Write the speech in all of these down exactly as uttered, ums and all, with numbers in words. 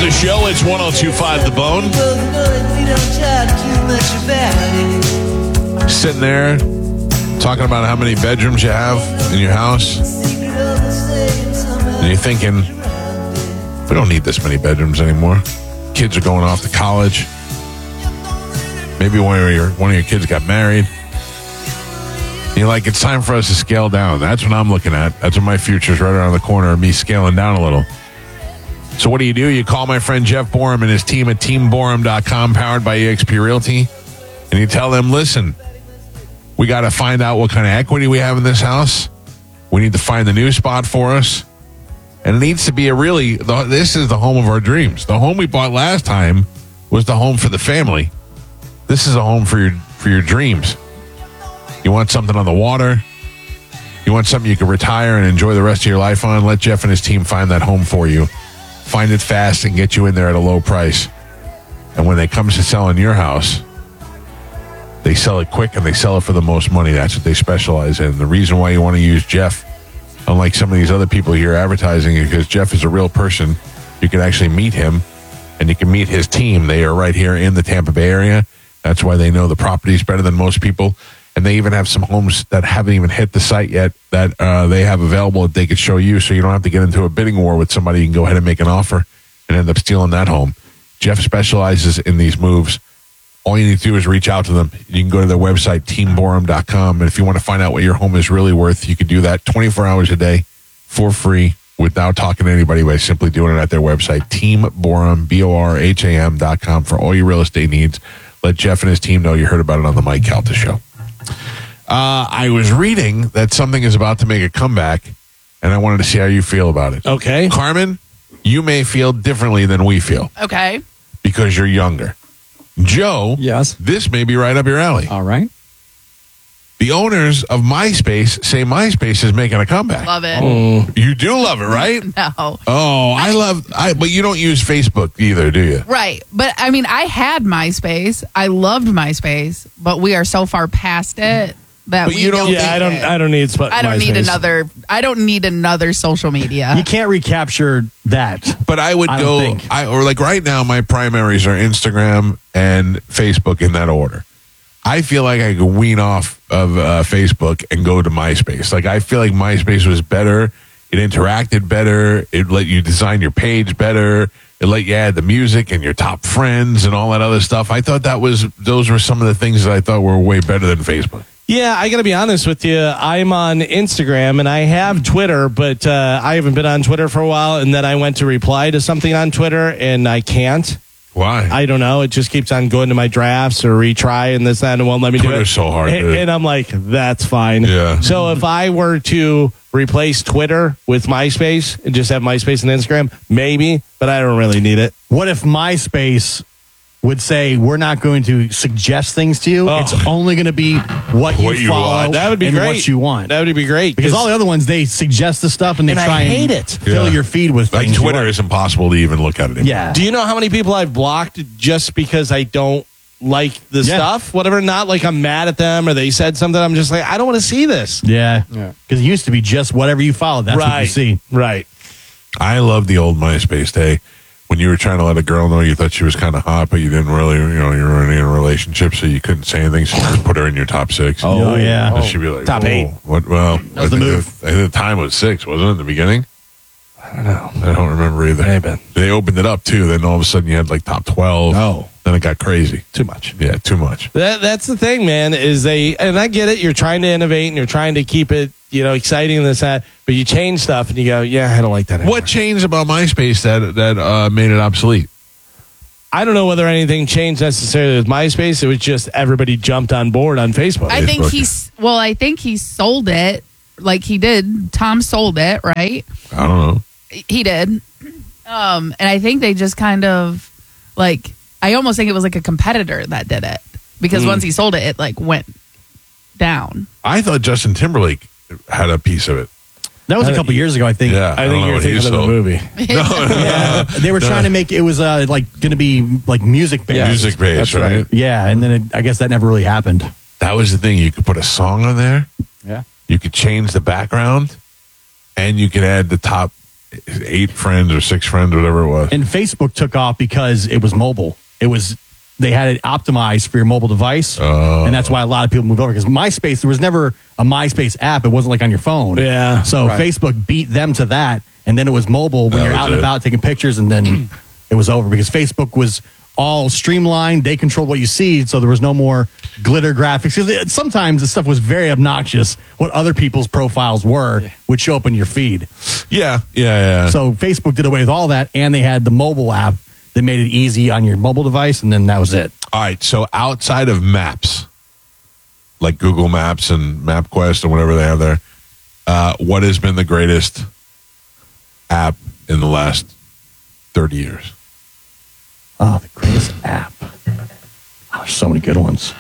the show. It's one oh two point five The Bone. Sitting there talking about how many bedrooms you have in your house. And you're thinking, we don't need this many bedrooms anymore. Kids are going off to college. Maybe one of your one of your kids got married. And you're like, it's time for us to scale down. That's what I'm looking at. That's what my future's right around the corner of me scaling down a little. So what do you do? You call my friend Jeff Borum and his team at team borum dot com, powered by eXp Realty, and you tell them, listen, we got to find out what kind of equity we have in this house. We need to find the new spot for us. And it needs to be a really, the, this is the home of our dreams. The home we bought last time was the home for the family. This is a home for your for your dreams. You want something on the water. You want something you can retire and enjoy the rest of your life on. Let Jeff and his team find that home for you. Find it fast and get you in there at a low price. And when it comes to selling your house, they sell it quick and they sell it for the most money. That's what they specialize in. The reason why you want to use Jeff, unlike some of these other people here advertising, is because Jeff is a real person. You can actually meet him and you can meet his team. They are right here in the Tampa Bay area. That's why they know the properties better than most people. And they even have some homes that haven't even hit the site yet that uh, they have available that they could show you, so you don't have to get into a bidding war with somebody. You can go ahead and make an offer and end up stealing that home. Jeff specializes in these moves. All you need to do is reach out to them. You can go to their website, team borum dot com, and if you want to find out what your home is really worth, you can do that twenty-four hours a day for free without talking to anybody by simply doing it at their website, team borum, B O R H A M dot com, for all your real estate needs. Let Jeff and his team know you heard about it on the Mike Calta Show. Uh, I was reading that something is about to make a comeback, and I wanted to see how you feel about it. Okay. Carmen, you may feel differently than we feel. Okay. Because you're younger. Joe, yes, this may be right up your alley. All right. The owners of MySpace say MySpace is making a comeback. Love it. Oh. You do love it, right? No. Oh, I love, I. but you don't use Facebook either, do you? Right. But, I mean, I had MySpace. I loved MySpace, but we are so far past it that But we you don't- don't Yeah, need I don't. it. I don't need. Sp- I don't need MySpace. another. I don't need another social media. You can't recapture that. But I would I go, don't think. I or like right now, my primaries are Instagram and Facebook in that order. I feel like I could wean off of uh, Facebook and go to MySpace. Like, I feel like MySpace was better. It interacted better. It let you design your page better. It let you add the music and your top friends and all that other stuff. I thought that was, those were some of the things that I thought were way better than Facebook. Yeah, I got to be honest with you. I'm on Instagram and I have Twitter, but uh, I haven't been on Twitter for a while. And then I went to reply to something on Twitter and I can't. Why? I don't know. It just keeps on going to my drafts or retry and this, that, and it won't let me do it. Twitter's so hard. And, dude. and I'm like, that's fine. Yeah. So if I were to replace Twitter with MySpace and just have MySpace and Instagram, maybe, but I don't really need it. What if MySpace would say, we're not going to suggest things to you. Oh. It's only going to be what you What you follow want. That would be and great. what you want. That would be great. Because all the other ones, they suggest the stuff and they And I try hate and it. fill Yeah. your feed with Like things. you Twitter want. is impossible to even look at it anymore. Yeah. Do you know how many people I've blocked just because I don't like the Yeah. stuff? Whatever, not like I'm mad at them or they said something. I'm just like, I don't want to see this. Yeah. Because it used to be just whatever you followed. That's what you see. Right. I love the old MySpace day when you were trying to let a girl know you thought she was kind of hot, but you didn't really, you know, you were in a relationship, so you couldn't say anything. So you just put her in your top six. Oh, yeah. And she'd be like, Top "Whoa, eight." What? Well, I was think the move. The, I think the time was six, wasn't it, in the beginning? I don't know. I don't remember either. Maybe. They opened it up, too. Then all of a sudden you had like top twelve. Oh. Then it got crazy. Too much. Yeah, too much. That that's the thing, man, is they, and I get it, you're trying to innovate and you're trying to keep it, you know, exciting and this, that, but you change stuff and you go, yeah, I don't like that anymore. What changed about MySpace that, that uh, made it obsolete? I don't know whether anything changed necessarily with MySpace. It was just everybody jumped on board on Facebook. I think Facebook. he's well. I think he sold it like he did. Tom sold it, right? I don't know. He did. Um, and I think they just kind of like. I almost think it was like a competitor that did it because once he sold it, it like went down. I thought Justin Timberlake had a piece of it. That was a couple years ago, I think. Yeah. I, don't think know you're what he thinking of the sold. movie. Yeah. They were trying to make it was uh, like going to be like music based. Yeah. Music based, That's right? right. Yeah, and then it, I guess that never really happened. That was the thing. You could put a song on there. Yeah. You could change the background, and you could add the top eight friends or six friends, whatever it was. And Facebook took off because it was mobile. It was they had it optimized for your mobile device, Oh. and that's why a lot of people moved over. Because MySpace, there was never a MySpace app. It wasn't like on your phone. Yeah, So right. Facebook beat them to that, and then it was mobile when That you're was out and it. about taking pictures, and then it was over because Facebook was all streamlined. They controlled what you see, so there was no more glitter graphics. 'Cause it- sometimes the stuff was very obnoxious. What other people's profiles were would show up in your feed. Yeah, yeah, yeah. So Facebook did away with all that, and they had the mobile app that made it easy on your mobile device, and then that was it. All right, so outside of maps, like Google Maps and MapQuest and whatever they have there, uh, what has been the greatest app in the last thirty years? Oh, the greatest app. Oh, there's so many good ones.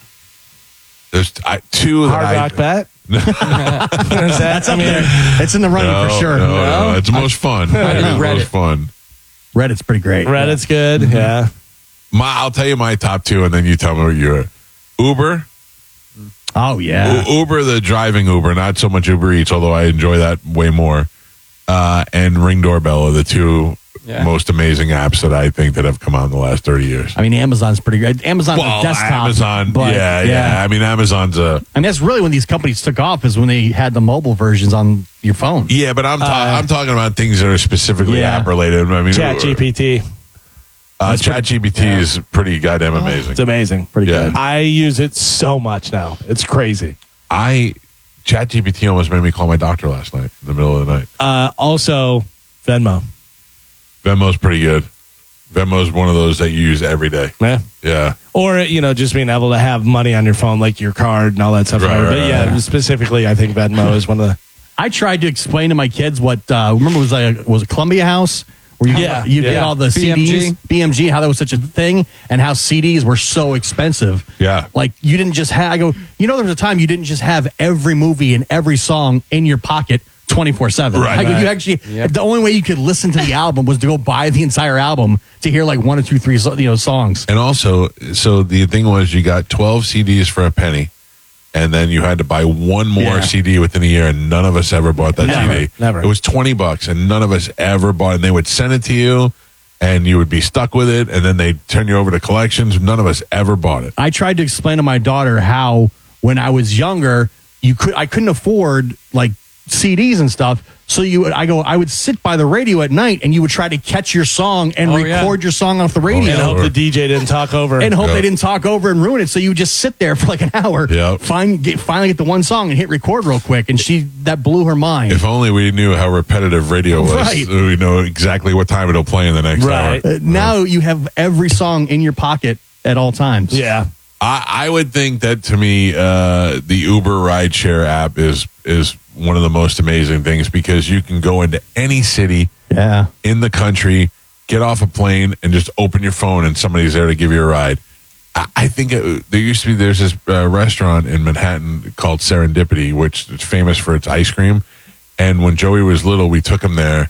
There's I, two that Hard I, Rock Bet. Is that, That's I up mean, there. It's in the running no, for sure. No, no, No? it's the most fun. I It's do the Reddit. most fun. Reddit's pretty great. Reddit's good. Yeah. My, I'll tell you my top two, and then you tell me what you're. Uber, Oh, yeah. U- Uber, the driving Uber, not so much Uber Eats, although I enjoy that way more. Uh, and Ring Doorbell are the two Yeah. most amazing apps that I think that have come out in the last thirty years. I mean, Amazon's pretty great. Amazon's Well, a desktop. Amazon, but, yeah, yeah, I mean, Amazon's a I mean, that's really when these companies took off, is when they had the mobile versions on your phone. yeah, but I'm ta- I'm talking about things that are specifically Yeah. app related. I mean, Chat G P T. uh, Chat G P T is pretty goddamn amazing. It's amazing. Pretty Yeah. good. I use it so much now. It's crazy. I Chat G P T almost made me call my doctor last night in the middle of the night. Uh, also, Venmo. Venmo's pretty good. Venmo's one of those that you use every day. Yeah. Yeah. Or, you know, just being able to have money on your phone, like your card and all that stuff. Right, but right, yeah, right. specifically, I think Venmo is one of the. I tried to explain to my kids what, uh, remember, it was like, was it Columbia House? Where you, Yeah, you get yeah. all the B M G. C Ds, B M G, how that was such a thing, and how C Ds were so expensive. Yeah. Like, you didn't just have, I go, you know, there was a time you didn't just have every movie and every song in your pocket twenty-four seven. Right. I go, you Right. actually, Yep. the only way you could listen to the album was to go buy the entire album to hear like one or two, three, so- you know, songs. And also, so the thing was, you got twelve C Ds for a penny, and then you had to buy one more Yeah. C D within a year, and none of us ever bought that Never, C D. never. It was twenty bucks, and none of us ever bought. And they would send it to you, and you would be stuck with it, and then they'd turn you over to collections. None of us ever bought it. I tried to explain to my daughter how when I was younger, you could I couldn't afford like C Ds and stuff. So you, I go, I would sit by the radio at night, and you would try to catch your song and Oh, record yeah. your song off the radio, And Yeah. hope the D J didn't talk over. and hope Yeah. they didn't talk over and ruin it. So you would just sit there for like an hour, Yep. find get finally get the one song and hit record real quick, and she that blew her mind. If only we knew how repetitive radio was, Right. so we know exactly what time it'll play in the next Right. hour. Uh, now you have every song in your pocket at all times. yeah. I, I would think that to me, uh, the Uber rideshare app is is one of the most amazing things because you can go into any city yeah. in the country, get off a plane, and just open your phone, and somebody's there to give you a ride. I, I think it, there used to be there's this uh, restaurant in Manhattan called Serendipity, which is famous for its ice cream. And when Joey was little, we took him there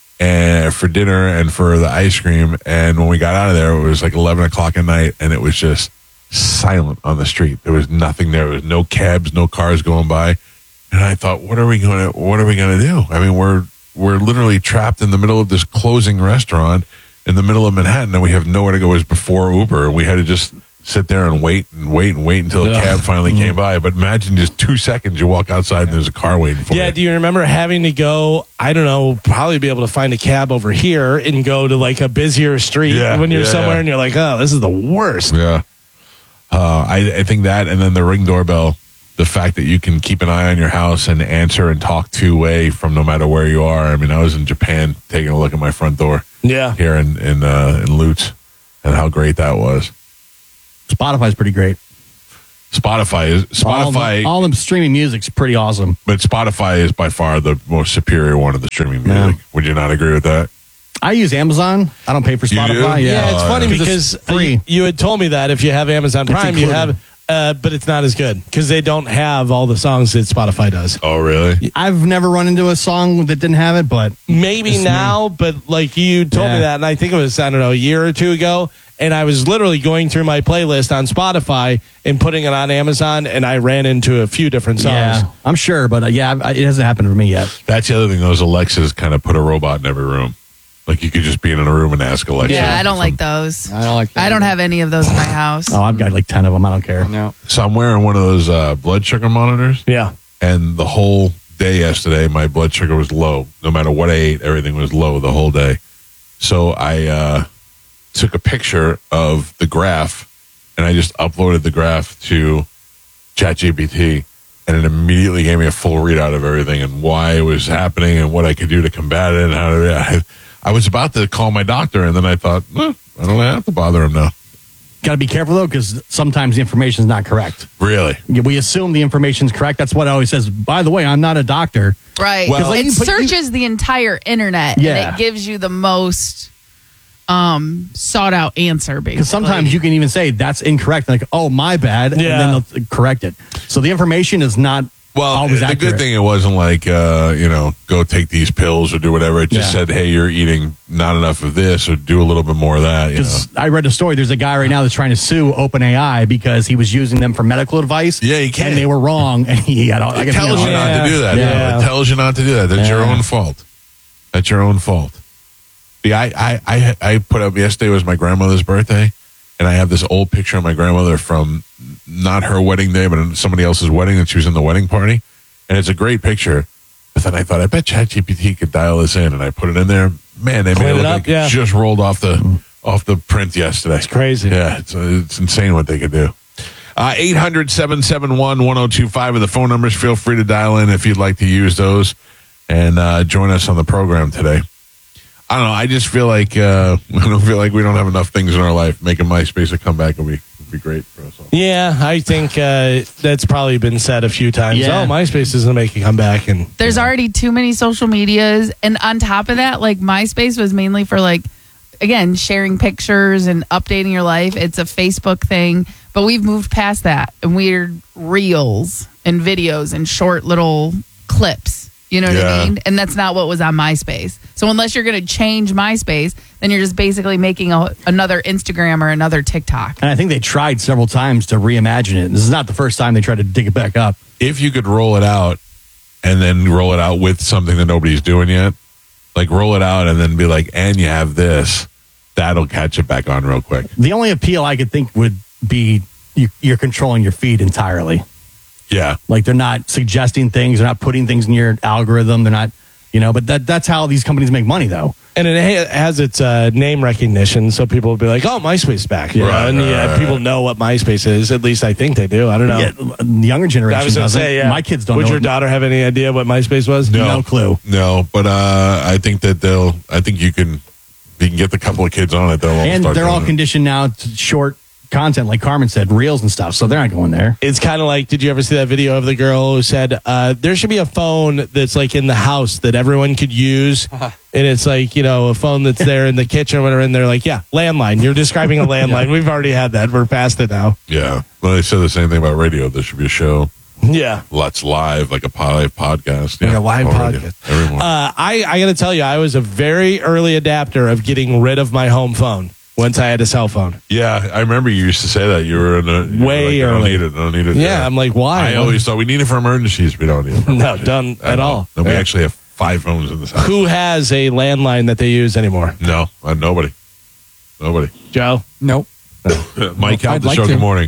and for dinner and for the ice cream. And when we got out of there, it was like eleven o'clock at night, and it was just silent on the street. There was nothing there. There was no cabs, no cars going by. And I thought, what are we going to, what are we going to do? I mean, we're, we're literally trapped in the middle of this closing restaurant in the middle of Manhattan, and we have nowhere to go. It was before Uber. We had to just sit there and wait and wait and wait until a Ugh. cab finally came by. But imagine just two seconds, you walk outside and there's a car waiting for Yeah, you. do you remember having to go, I don't know, probably be able to find a cab over here and go to like a busier street Yeah, when you're yeah, somewhere yeah. and you're like, oh, this is the worst. Yeah. Uh, I, I think that, and then the Ring doorbell, the fact that you can keep an eye on your house and answer and talk two-way from no matter where you are. I mean, I was in Japan taking a look at my front door Yeah. here in, in, uh, in Lutz, and how great that was. Spotify's pretty great. Spotify is All, Spotify, the, all them streaming music's pretty awesome. but Spotify is by far the most superior one of the streaming Yeah. music. Would you not agree with that? I use Amazon. I don't pay for You Spotify. do? Yeah, Yeah, it's Oh, funny yeah. because It's free. you, you had told me that if you have Amazon Prime, you included. have, uh, but it's not as good because they don't have all the songs that Spotify does. Oh, really? I've never run into a song that didn't have it, but Maybe It's now, but like you told me Yeah. that, and I think it was, I don't know, a year or two ago, And I was literally going through my playlist on Spotify and putting it on Amazon, and I ran into a few different songs. Yeah, I'm sure, but uh, yeah, I- it hasn't happened for me yet. That's the other thing. Those Alexas kind of put a robot in every room. Like you could just be in a room and ask Alexa. Yeah, I don't like those. I don't like that. I don't have any of those in my house. Oh, I've got like ten of them. I don't care. No. So I'm wearing one of those uh, blood sugar monitors. Yeah. And the whole day yesterday, my blood sugar was low. No matter what I ate, everything was low the whole day. So I uh, took a picture of the graph, and I just uploaded the graph to ChatGPT, and it immediately gave me a full readout of everything and why it was happening and what I could do to combat it. And how to, I, I was about to call my doctor, and then I thought, eh, I don't have to bother him now. Got to be careful though, because sometimes the information is not correct. Really? We assume the information's correct. That's what it always says. By the way, I'm not a doctor. Right. Well- it you put- you- searches the entire internet Yeah. and it gives you the most um, sought out answer, basically. Because sometimes you can even say that's incorrect. Like, oh, my bad, Yeah. and then they'll correct it. So the information is not Well, always the accurate. good thing, it wasn't like, uh, you know, go take these pills or do whatever. It just Yeah. said, hey, you're eating not enough of this or do a little bit more of that. You know? Because I read a story. There's a guy right now that's trying to sue OpenAI because he was using them for medical advice. Yeah, you can't. And they were wrong. And he had all, I It guess he tells had you all- not to do that. Yeah. You know, it tells you not to do that. That's your Yeah. own fault. That's your own fault. See, I, I, I, I put up, yesterday was my grandmother's birthday, and I have this old picture of my grandmother from not her wedding day, but somebody else's wedding, and she was in the wedding party. And it's a great picture. But then I thought, I bet ChatGPT could dial this in, and I put it in there. Man, they made Clean it it look up, like yeah. it just rolled off the off the print yesterday. It's crazy. Yeah, it's, uh, it's insane what they could do. Uh, eight hundred, seven seven one, one oh two five are the phone numbers. Feel free to dial in if you'd like to use those and uh, join us on the program today. I don't know. I just feel like uh, I don't feel like we don't have enough things in our life. Making MySpace a comeback would be would be great for us all. Yeah, I think uh, that's probably been said a few times. Yeah. Oh, MySpace is going to make a comeback. And There's already too many social medias. And on top of that, like MySpace was mainly for like, again, sharing pictures and updating your life. It's a Facebook thing. But we've moved past that. And we're reels and videos and short little clips. You know what Yeah. I mean? And that's not what was on MySpace. So unless you're going to change MySpace, then you're just basically making a, another Instagram or another TikTok. And I think they tried several times to reimagine it. This is not the first time they tried to dig it back up. If you could roll it out and then roll it out with something that nobody's doing yet, like roll it out and then be like, and you have this, that'll catch it back on real quick. The only appeal I could think would be you, you're controlling your feed entirely. Yeah. Like they're not suggesting things, they're not putting things in your algorithm, they're not, you know, but that that's how these companies make money though. And it ha- has its uh, name recognition, so people will be like, "Oh, MySpace is back!" You Right, know? And right, yeah, right, people know what MySpace is. At least I think they do. I don't know. Yeah, the younger generation I was going to doesn't. say, yeah. My kids don't Would know. your what- daughter have any idea what MySpace was? No clue. No, but uh, I think that they'll, I think you can, you can get the couple of kids on it. They'll all And start they're all doing it. conditioned now to short content, like Carmen said, reels and stuff. So they're not going there. It's kind of like, did you ever see that video of the girl who said, uh, there should be a phone that's like in the house that everyone could use? And it's like, you know, a phone that's there in the kitchen or whatever. And they're like, yeah, landline. You're describing a landline. We've already had that. We're past it now. Yeah. Well, they said the same thing about radio. There should be a show. Yeah. Let's live, like a po- live podcast. Like Yeah, a live already. podcast. Every morning. Uh, I, I got to tell you, I was a very early adapter of getting rid of my home phone once I had a cell phone. yeah, I remember you used to say that. You were in a, you were Way like, I don't early. need it. I don't need it. Yeah, I'm like, why? I always thought we need it for emergencies. We don't need it. For No, emergencies. done at all. No, we Yeah. actually have five phones in this house. Who has a landline that they use anymore? No, uh, nobody. Nobody. Joe? Nope. Mike, out I'd the like show. to. Good morning.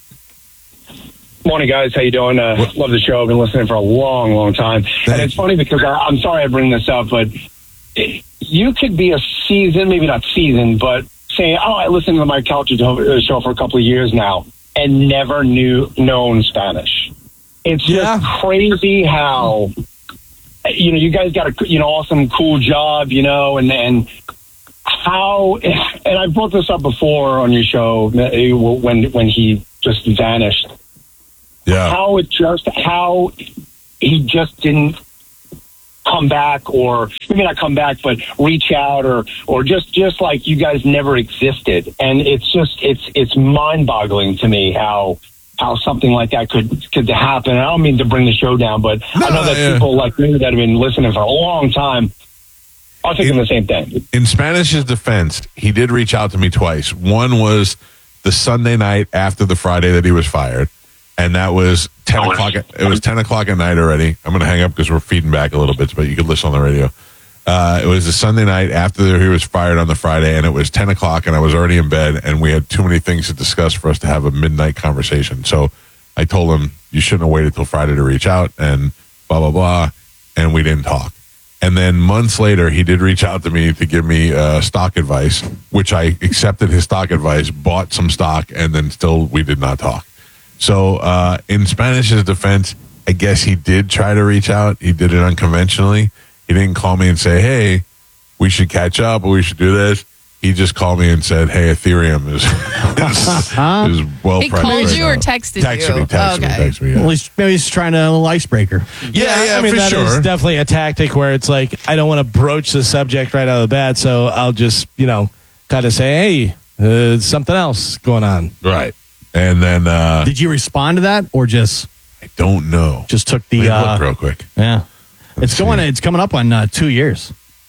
Morning, guys. How you doing? Uh, What- love the show. I've been listening for a long, long time. And it's funny because I, I'm sorry I bring this up, but it, you could be a season, maybe not season, but say, oh, I listened to the Mike Calta show for a couple of years now and never knew known Spanish. It's just Yeah. crazy how, you know, you guys got a, you know, awesome, cool job, you know, and, and how, and I brought this up before on your show when, when he just vanished. Yeah. How it just how he just didn't come back, or maybe not come back, but reach out, or or just just like you guys never existed. And it's just it's it's mind boggling to me how how something like that could could happen. I don't mean to bring the show down, but No, I know that yeah. people like me that have been listening for a long time, I was thinking the same thing. In Spanish's defense, he did reach out to me twice. One was the Sunday night after the Friday that he was fired, and that was ten Oh, o'clock. At, it was ten o'clock at night already. I'm going to hang up because we're feeding back a little bit, but you could listen on the radio. Uh, it was the Sunday night after he was fired on the Friday, and it was ten o'clock, and I was already in bed, and we had too many things to discuss for us to have a midnight conversation. So I told him, you shouldn't have waited till Friday to reach out, and blah, blah, blah, and we didn't talk. And then months later, he did reach out to me to give me uh, stock advice, which I accepted his stock advice, bought some stock, and then still we did not talk. So uh, in Spanish's defense, I guess he did try to reach out. He did it unconventionally. He didn't call me and say, hey, we should catch up or we should do this. He just called me and said, hey, Ethereum is, is, is well He priced called right you or now. texted texted you? Me, texted me, Okay. texted me, yeah. Well, he's, maybe he's trying to a little icebreaker. Yeah, yeah, I mean, for that is sure. definitely a tactic where it's like, I don't want to broach the subject right out of the bat, so I'll just, you know, kind of say, hey, uh, something else going on. Right. And then uh, Did you respond to that or just I don't know. just took Let the? me Uh, look real quick. yeah, Let's it's going. see. It's coming up on uh, two years.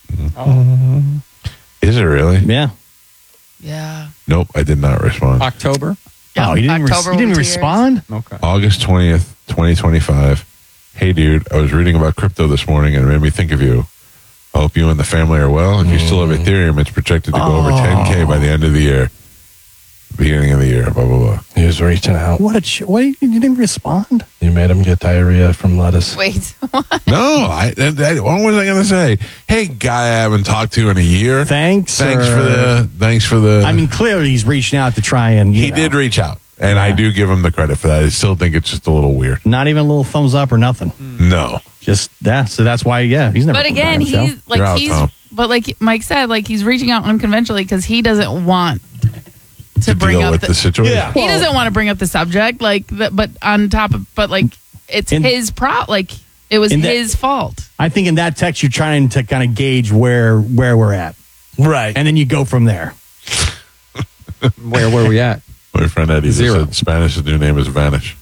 Is it really? Yeah. Yeah. Nope, I did not respond. October. Yeah, Oh, you didn't. Res- October you didn't will be two years. respond. Okay. August twentieth, twenty twenty-five. Hey, dude, I was reading about crypto this morning and it made me think of you. I hope you and the family are well. If you still have Ethereum, it's projected to go over ten K by the end of the year. Beginning of the year, blah, blah, blah. He was reaching out. What? A ch- what? You didn't respond. You made him get diarrhea from lettuce. Wait. No, I, that, that- what was I going to say? Hey, guy I haven't talked to in a year. Thanks. Thanks or- for the, thanks for the. I mean, clearly he's reaching out to try and. you he know, did reach out, and I Yeah. do give him the credit for that. I still think it's just a little weird. Not even a little thumbs up or nothing. No. Just yeah. So that's why. Yeah, he's never. But come by again, on the show. he's like You're out, he's Tom. but like Mike said, like he's reaching out unconventionally because he doesn't want to, To bring deal up with the, the situation. Yeah. he doesn't want to bring up the subject, like the, but on top of but like it's In- his pro like it was in that- his fault. I think in that text you're trying to kind of gauge where where we're at, Right. and then you go from there. Where were we at? My friend Eddie just Zero. said Spanish, new name is Vanish.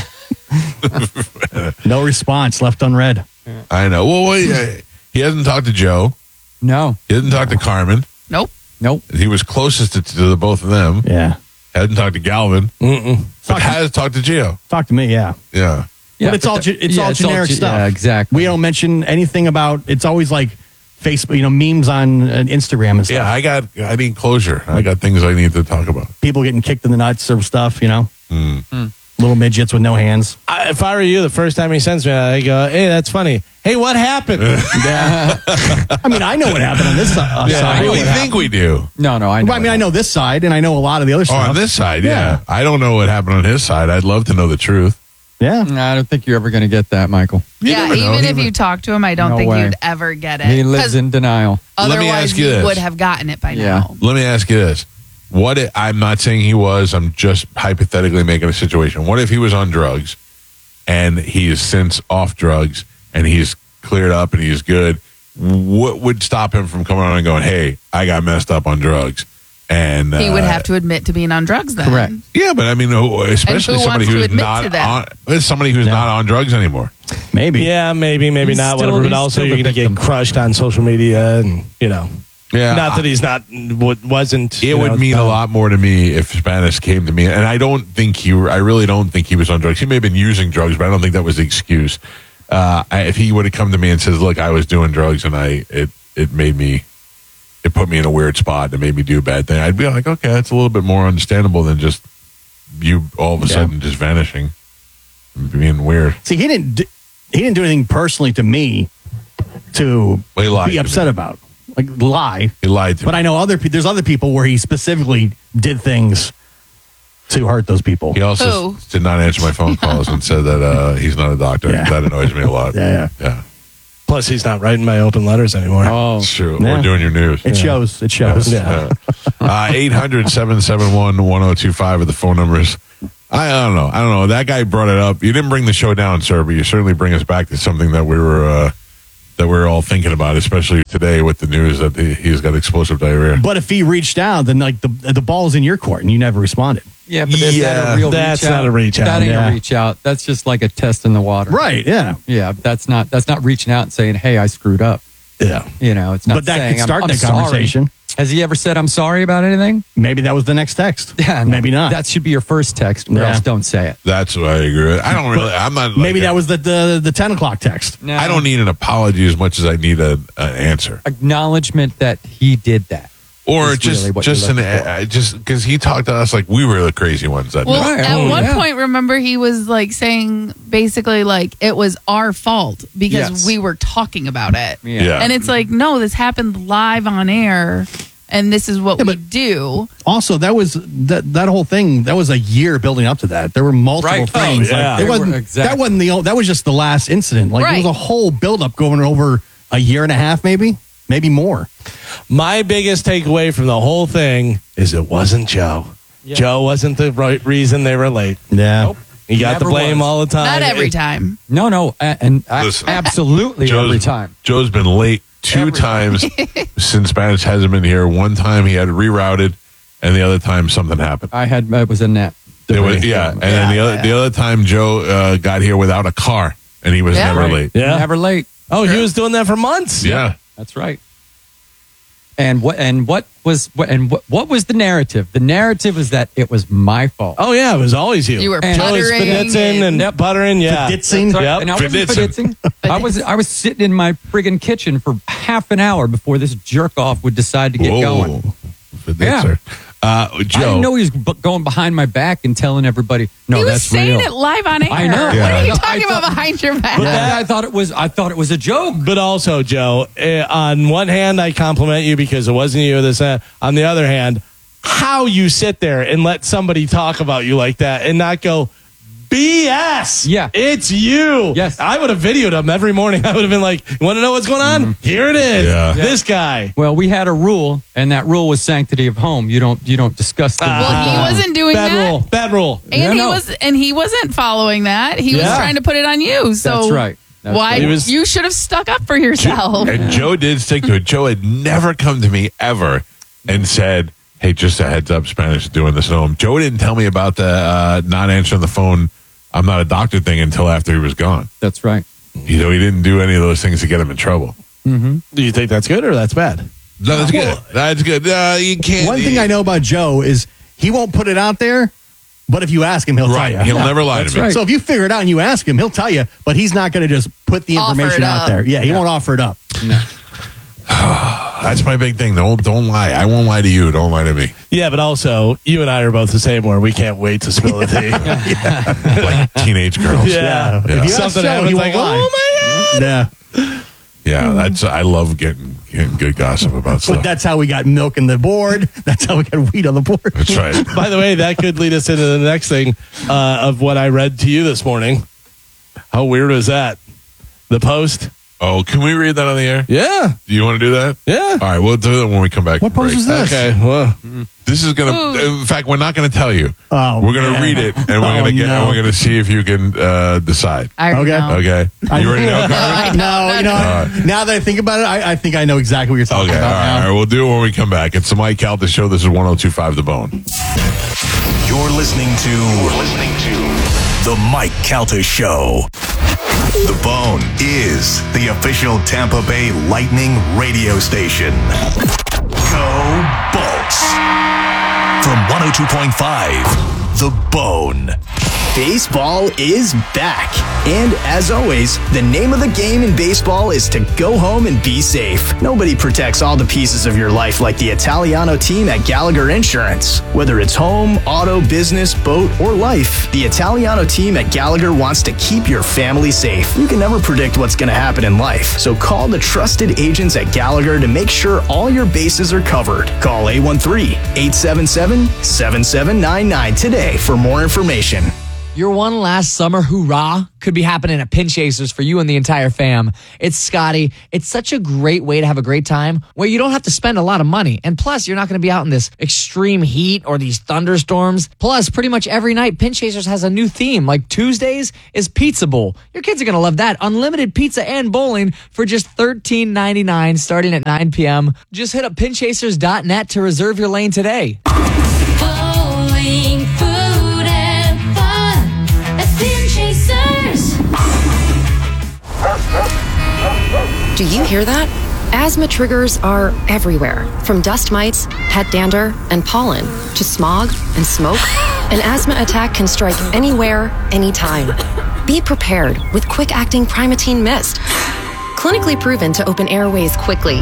No response left unread. I know. Well, wait, uh, he hasn't talked to Joe. No. He hasn't talked to Carmen. Nope. Nope. He was closest to, to the both of them. Yeah. Hasn't talked to Galvin, Mm-mm. but Talk to- has talked to Gio. Talk to me. Yeah. Yeah. but it's all that- ge- it's yeah, all generic ge- stuff. Yeah, exactly. We don't mention anything about. It's always like Facebook, you know, memes on uh, Instagram and stuff. Yeah, I got, I need closure. I got things I need to talk about. People getting kicked in the nuts or stuff. You know, Mm. little midgets with no hands. I, if I were you, the first time he sends me, I go, hey, that's funny. Hey, what happened? Yeah. I mean, I know what happened on this si- uh, Yeah, side. we think we do. No, no, I know. Well, I mean, I know this side, and I know a lot of the other Oh, stuff. on this side, yeah. Yeah. I don't know what happened on his side. I'd love to know the truth. Yeah. No, I don't think you're ever going to get that, Michael. You yeah, never know. even He if might- you talk to him, I don't No think way. you'd ever get it. He lives 'Cause in denial. Let me otherwise, ask you you this. would have gotten it by Yeah. now. Let me ask you this. What if, I'm not saying he was, I'm just hypothetically making a situation. What if he was on drugs and he is since off drugs and he's cleared up and he's good? What would stop him from coming on and going, hey, I got messed up on drugs? And He would uh, have to admit to being on drugs then. Correct. Yeah, but I mean, who- especially who somebody wants to who's admit not to that? on, somebody who's not on drugs anymore. Maybe. yeah, maybe, maybe He's not, still- whatever. But he's also, still you're the going to get victim. crushed on social media and, you know. Yeah, Not that he's not, what wasn't. It you would know, mean a done. lot more to me if Spanish came to me, and I don't think he. I really don't think he was on drugs. He may have been using drugs, but I don't think that was the excuse. Uh, I, if he would have come to me and says, "Look, I was doing drugs, and I it it made me, it put me in a weird spot, and it made me do a bad thing," I'd be like, "Okay, that's a little bit more understandable than just you all of a Yeah. sudden just vanishing, and being weird." See, he didn't. d- He didn't do anything personally to me to Well, he lied be to upset me. about. Like lie. He lied to But me. I know other. pe- There's other people where he specifically did things to hurt those people. He also Who? s- did not answer my phone calls and said that uh, he's not a doctor. Yeah. That annoys me a lot. Yeah, yeah. yeah. Plus, he's not writing my open letters anymore. Oh, It's true. Yeah. We're doing your news. It shows. It shows. Yeah. Uh, eight hundred, seven seven one, one oh two five are the phone numbers. I, I don't know. I don't know. That guy brought it up. You didn't bring the show down, sir, but you certainly bring us back to something that we were uh, that we were all thinking about, especially today with the news that he, he's got explosive diarrhea. But if he reached out, then like the the ball's in your court, and you never responded. yeah, but is Yeah, that a real that's reach out? not a reach out, That ain't yeah. a reach out. That's just like a test in the water. Right. Yeah. Yeah, that's not that's not reaching out and saying, "Hey, I screwed up." Yeah. You know, it's not But that saying could start I'm, I'm that conversation. Sorry. Has he ever said I'm sorry about anything? Maybe that was the next text. Yeah, no, maybe not. That should be your first text, or Yeah. else don't say it. That's what I agree with. I don't really. I'm not. Like maybe a- that was the, the the ten o'clock text. No. I don't need an apology as much as I need a, an answer, acknowledgement that he did that. or Is just really what just you're an looking for. uh, just because he talked to us like we were the crazy ones that Well, night. Right. at Oh, one yeah. point, remember, he was like saying basically like it was our fault because Yes. we were talking about it. Yeah. Yeah. And it's like, no, this happened live on air, and this is what Yeah, we but- do. Also, that was that that whole thing. That was a year building up to that. There were multiple Right. Oh, things. yeah. Like, There it were- wasn't exactly. that wasn't the o- that was just the last incident. Like Right. there was a whole build up going over a year and a half, maybe, maybe more. My biggest takeaway from the whole thing is it wasn't Joe. Joe wasn't the right reason they were late. Yeah. Nope. He got the Never blame was. all the time. Not every It- time. No, no, a- and a- Listen. absolutely Joe's, every time. Joe's been late two Every times since Spanish hasn't been here. One time he had rerouted, and the other time something happened. I had it was a net. It was, yeah, and then the other the other time Joe uh, got here without a car, and he was Yeah. never Right. late. Yeah. Never late. Oh, he was doing that for months. Yeah. That's right. And what and what was what and what, what was the narrative? The narrative was that it was my fault. Oh yeah, it was always you. You were Joe was puttering Spinitzing and Yep. buttering. Yeah, Fiditzing. Sorry, Yep. and I wasn't Fiditzing. fiditzing. I was I was sitting in my friggin' kitchen for half an hour before this jerk off would decide to get Whoa. going. Yeah. Uh, I Joe. didn't know he was b- going behind my back and telling everybody, "No, he was that's saying real." it live on air. I know. What Yeah. are you I talking thought- about behind your back? Yeah, I thought it was. I thought it was a joke. But also, Joe, eh, on one hand, I compliment you because it wasn't you. This, uh, on the other hand, how you sit there and let somebody talk about you like that and not go, B S. Yeah. It's you. Yes. I would have videoed him every morning. I would have been like, you want to know what's going on? Here it is. Yeah. This guy. Well, we had a rule, and that rule was sanctity of home. You don't. You don't discuss things. Well, with he the- wasn't doing Bad that. rule. Bad rule. And Yeah, he no. was, and he wasn't following that. He was Yeah. trying to put it on you. So That's right. That's why right. He was- you should have stuck up for yourself? And Joe did stick to it. Joe had never come to me ever and said, "Hey, just a heads up, Spanish is doing this at home." Joe didn't tell me about the uh, not answering the phone. I'm not a doctor thing until after he was gone. That's right. You know, he didn't do any of those things to get him in trouble. Do you think that's good or that's bad? No, that's good. That's good. Uh, you can't. One thing I know about Joe is he won't put it out there, but if you ask him, he'll Right. tell you. He'll never lie that's to me. right. So if you figure it out and you ask him, he'll tell you, but he's not going to just put the Offer information it out up. there. Yeah, he won't offer it up. That's my big thing. Don't don't lie. I won't lie to you. Don't lie to me. Yeah, but also, you and I are both the same where we can't wait to spill the tea. Like teenage girls. Yeah. If you ask Something Joe, happens he like, won't lie. oh my God. Yeah, Yeah, that's. I love getting getting good gossip about but stuff. that's how we got milk in the board. That's how we got wheat on the board. That's right. By the way, that could lead us into the next thing uh, of what I read to you this morning. How weird was that? The Post? Oh, can we read that on the air? Yeah. Do you want to do that? Yeah. All right, we'll do that when we come back. What from post break. is this? Okay. Well, This is gonna. Ooh. In fact, we're not gonna tell you. Oh, we're gonna man. read it, and we're Oh, gonna get. no. And we're gonna see if you can uh, decide. I already Okay. know. Okay. You ready to know, Carmen? I No, you know, Uh, now that I think about it, I, I think I know exactly what you're talking Okay. All about right, all now. right. We'll do it when we come back. It's the Mike Calta Show. This is one oh two point five The Bone. You're listening to You're listening to The Mike Calta Show. The Bone is the official Tampa Bay Lightning radio station. Go Bolts. From one oh two point five The Bone. Baseball is back. And as always, the name of the game in baseball is to go home and be safe. Nobody protects all the pieces of your life like the Italiano team at Gallagher Insurance. Whether it's home, auto, business, boat, or life, the Italiano team at Gallagher wants to keep your family safe. You can never predict what's going to happen in life, so call the trusted agents at Gallagher to make sure all your bases are covered. Call eight one three, eight seven seven, seven seven nine nine today for more information. Your one last summer hoorah could be happening at Pin Chasers for you and the entire fam. It's Scotty. It's such a great way to have a great time where you don't have to spend a lot of money. And plus, you're not going to be out in this extreme heat or these thunderstorms. Plus, pretty much every night, Pin Chasers has a new theme. Like Tuesdays is Pizza Bowl. Your kids are going to love that. Unlimited pizza and bowling for just thirteen ninety-nine starting at nine p.m. Just hit up pin chasers dot net to reserve your lane today. Bowling, food, and fun at Pin Chasers. Do you hear that? Asthma triggers are everywhere, from dust mites, pet dander, and pollen, to smog and smoke. An asthma attack can strike anywhere, anytime. Be prepared with quick-acting Primatene Mist. Clinically proven to open airways quickly.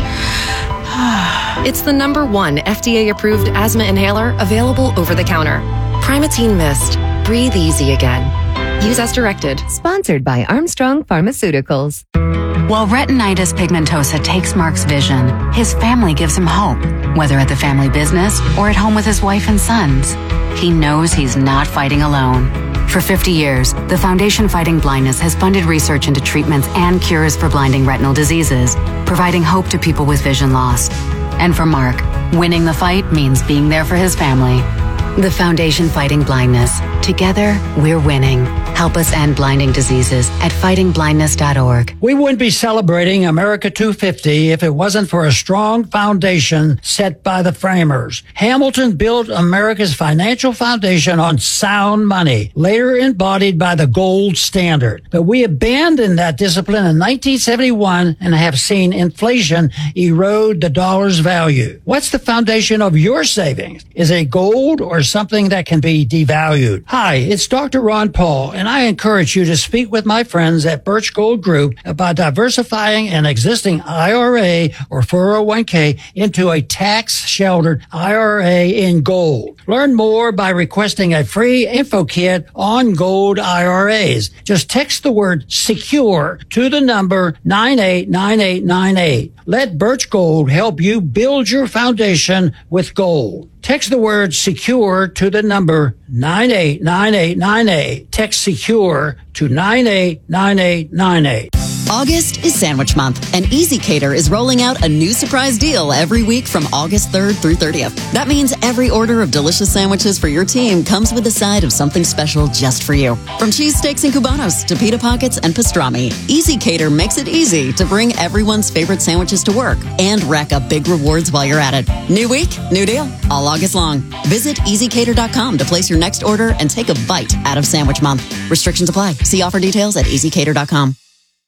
It's the number one F D A-approved asthma inhaler available over the counter. Primatene Mist. Breathe easy again. Use as directed. Sponsored by Armstrong Pharmaceuticals. While retinitis pigmentosa takes Mark's vision, his family gives him hope, whether at the family business or at home with his wife and sons. He knows he's not fighting alone. For fifty years, the Foundation Fighting Blindness has funded research into treatments and cures for blinding retinal diseases, providing hope to people with vision loss. And for Mark, winning the fight means being there for his family. The Foundation Fighting Blindness. Together, we're winning. Help us end blinding diseases at fighting blindness dot org. We wouldn't be celebrating America two fifty if it wasn't for a strong foundation set by the framers. Hamilton built America's financial foundation on sound money, later embodied by the gold standard. But we abandoned that discipline in nineteen seventy-one and have seen inflation erode the dollar's value. What's the foundation of your savings? Is it gold or something that can be devalued? Hi, it's Doctor Ron Paul, and I encourage you to speak with my friends at Birch Gold Group about diversifying an existing I R A or four oh one k into a tax-sheltered I R A in gold. Learn more by requesting a free info kit on gold I R As. Just text the word SECURE to the number nine eight nine eight nine eight. Let Birch Gold help you build your foundation with gold. Text the word SECURE to the number nine eight nine eight nine eight. Text SECURE to nine eight nine eight nine eight. August is Sandwich Month, and Easy Cater is rolling out a new surprise deal every week from August third through thirtieth. That means every order of delicious sandwiches for your team comes with a side of something special just for you. From cheesesteaks and cubanos to pita pockets and pastrami, Easy Cater makes it easy to bring everyone's favorite sandwiches to work and rack up big rewards while you're at it. New week, new deal, all August long. Visit easy cater dot com to place your next order and take a bite out of Sandwich Month. Restrictions apply. See offer details at easy cater dot com.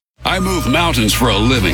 I move mountains for a living.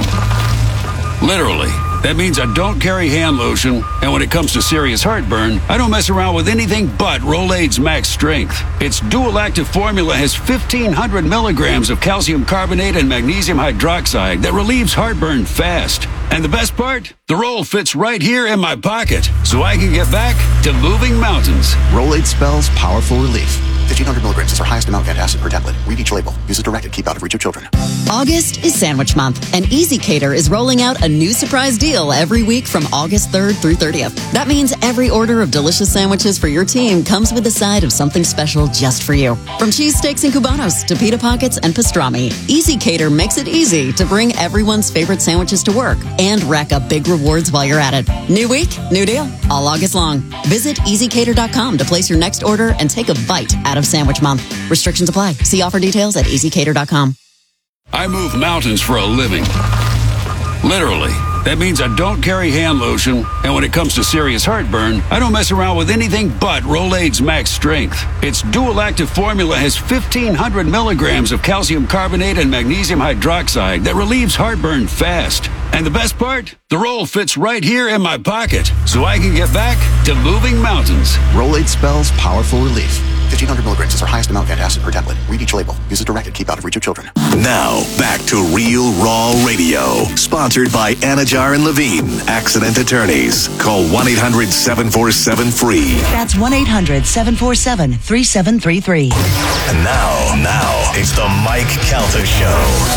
Literally. That means I don't carry hand lotion, and when it comes to serious heartburn, I don't mess around with anything but Rolaids Max Strength. Its dual active formula has fifteen hundred milligrams of calcium carbonate and magnesium hydroxide that relieves heartburn fast. And the best part? The roll fits right here in my pocket, so I can get back to moving mountains. Rolaids spells powerful relief. fifteen hundred milligrams is our highest amount of antacid per tablet. Read each label. Use as directed. Keep out of reach of children. August is Sandwich Month, and Easy Cater is rolling out a new surprise deal every week from August third through thirtieth. That means every order of delicious sandwiches for your team comes with a side of something special just for you. From cheesesteaks and cubanos to pita pockets and pastrami, Easy Cater makes it easy to bring everyone's favorite sandwiches to work and rack up big rewards while you're at it. New week, new deal, all August long. Visit easy cater dot com to place your next order and take a bite out of Sandwich Month. Restrictions apply. See offer details at easy cater dot com. I move mountains for a living. Literally. That means I don't carry hand lotion, and when it comes to serious heartburn, I don't mess around with anything but Rolaids Max Strength. Its dual active formula has fifteen hundred milligrams of calcium carbonate and magnesium hydroxide that relieves heartburn fast. And the best part? The roll fits right here in my pocket, so I can get back to moving mountains. Rolaids spells powerful relief. fifteen hundred milligrams is our highest amount of antacid per tablet. Read each label. Use as directed. Keep out of reach of children. Now, back to Real Raw Radio. Sponsored by Anajar and Levine, Accident Attorneys. Call one eight hundred seven four seven free. That's one eight hundred seven four seven three seven three three. And now, now, it's the Mike Calta Show.